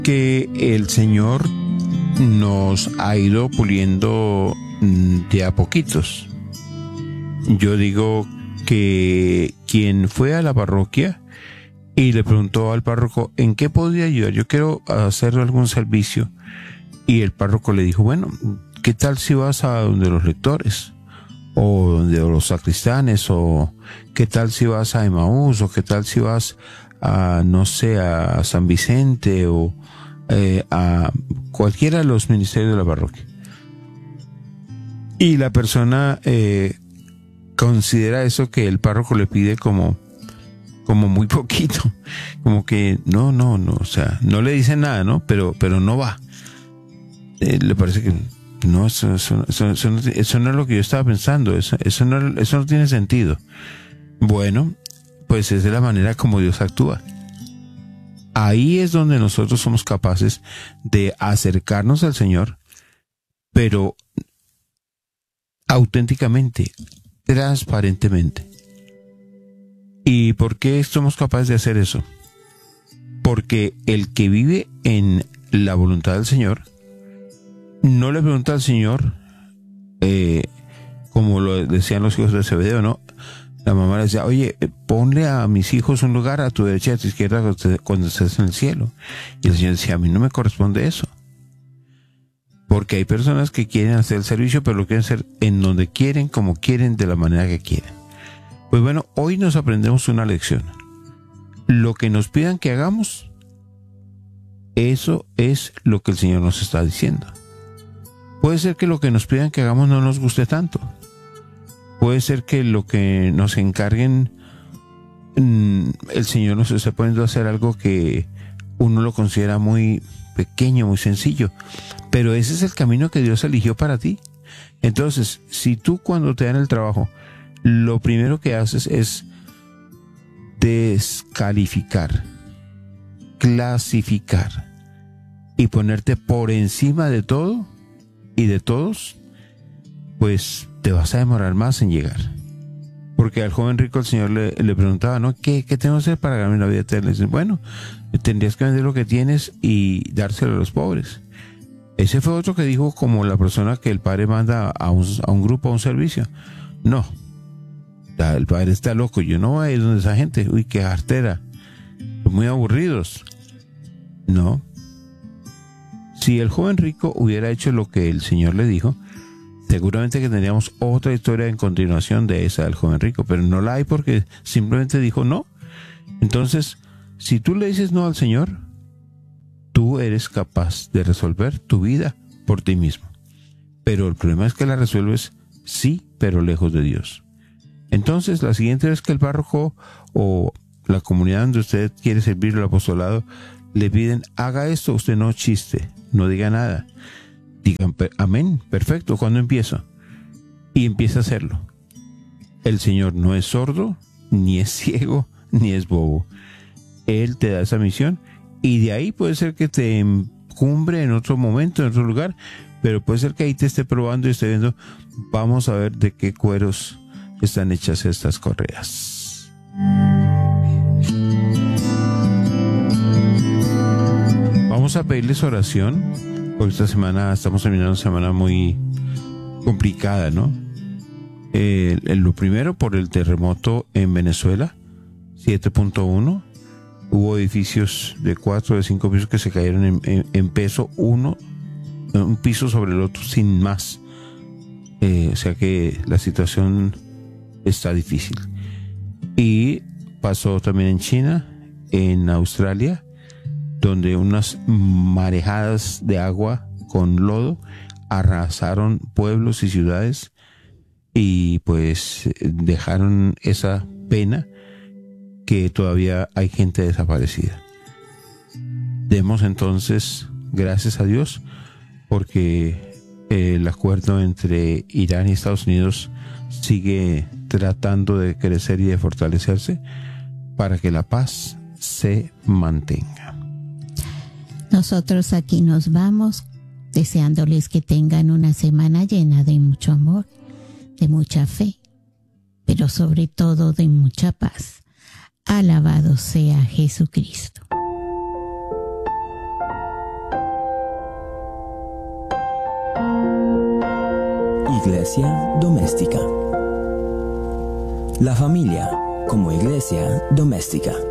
que el Señor nos ha ido puliendo de a poquitos. Yo digo que quien fue a la parroquia y le preguntó al párroco en qué podía ayudar, yo quiero hacer algún servicio, y el párroco le dijo, bueno, ¿qué tal si vas a donde los lectores o donde los sacristanes, o qué tal si vas a Emaús, o qué tal si vas a, no sé, a San Vicente, o a cualquiera de los ministerios de la parroquia? Y la persona considera eso que el párroco le pide como muy poquito, como que no, o sea, no le dice nada, ¿no? Pero no va. Le parece que no, eso no es lo que yo estaba pensando, eso no tiene sentido. Bueno, pues es de la manera como Dios actúa. Ahí es donde nosotros somos capaces de acercarnos al Señor, pero auténticamente, transparentemente. ¿Y por qué somos capaces de hacer eso? Porque el que vive en la voluntad del Señor no le pregunta al Señor, como lo decían los hijos de Zebedeo, ¿no? La mamá le decía, oye, ponle a mis hijos un lugar a tu derecha y a tu izquierda cuando estés en el cielo. Y el Señor decía, a mí no me corresponde eso. Porque hay personas que quieren hacer el servicio, pero lo quieren hacer en donde quieren, como quieren, de la manera que quieren. Pues bueno, hoy nos aprendemos una lección. Lo que nos pidan que hagamos, eso es lo que el Señor nos está diciendo. Puede ser que lo que nos pidan que hagamos no nos guste tanto. Puede ser que lo que nos encarguen, el Señor nos esté poniendo a hacer algo que uno lo considera muy pequeño, muy sencillo. Pero ese es el camino que Dios eligió para ti. Entonces, si tú cuando te dan el trabajo, lo primero que haces es descalificar, clasificar y ponerte por encima de todo y de todos, pues te vas a demorar más en llegar. Porque al joven rico el Señor le preguntaba, ¿no? ¿Qué tengo que hacer para ganarme la vida eterna? Y dice, bueno, tendrías que vender lo que tienes y dárselo a los pobres. Ese fue otro que dijo, como la persona que el padre manda a un grupo, a un servicio. No, el padre está loco, yo no voy a ir donde esa gente. Uy, qué artera, son muy aburridos. No. Si el joven rico hubiera hecho lo que el Señor le dijo, seguramente que tendríamos otra historia en continuación de esa del joven rico, pero no la hay porque simplemente dijo no. Entonces, si tú le dices no al Señor, tú eres capaz de resolver tu vida por ti mismo. Pero el problema es que la resuelves sí, pero lejos de Dios. Entonces, la siguiente vez que el párroco o la comunidad donde usted quiere servir el apostolado le piden, haga esto, usted no chiste, no diga nada. Digan, amén, perfecto, ¿cuándo empiezo? Y empieza a hacerlo. El Señor no es sordo, ni es ciego, ni es bobo. Él te da esa misión y de ahí puede ser que te encumbre en otro momento, en otro lugar, pero puede ser que ahí te esté probando y esté viendo, vamos a ver de qué cueros están hechas estas correas. Vamos a pedirles oración, porque esta semana estamos terminando una semana muy complicada, ¿no? Lo primero, por el terremoto en Venezuela, 7.1. Hubo edificios de 4, de 5 pisos que se cayeron en peso, un piso sobre el otro sin más. O sea que la situación está difícil. Y pasó también en China, en Australia, donde unas marejadas de agua con lodo arrasaron pueblos y ciudades y pues dejaron esa pena que todavía hay gente desaparecida. Demos entonces gracias a Dios porque el acuerdo entre Irán y Estados Unidos sigue tratando de crecer y de fortalecerse para que la paz se mantenga. Nosotros aquí nos vamos deseándoles que tengan una semana llena de mucho amor, de mucha fe, pero sobre todo de mucha paz. Alabado sea Jesucristo. iglesia doméstica. La familia como iglesia doméstica.